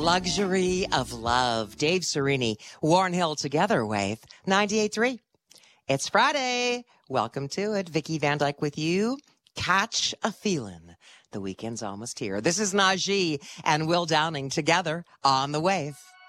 Luxury of Love. Dave Serini, Warren Hill together with 98.3. It's Friday. Welcome to it. Vicki Van Dyke with you. Catch a feeling. The weekend's almost here. This is Najee and Will Downing together on the wave.